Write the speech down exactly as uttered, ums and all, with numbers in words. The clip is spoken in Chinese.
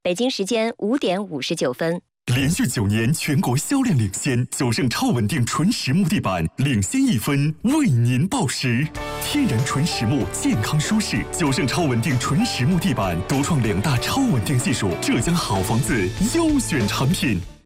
北京时间五点五十九分。 连续九年全国销量领先，九盛超稳定纯实木地板领先一分，为您报时。天然纯实木，健康舒适。九盛超稳定纯实木地板独创两大超稳定技术，浙江好房子优选产品。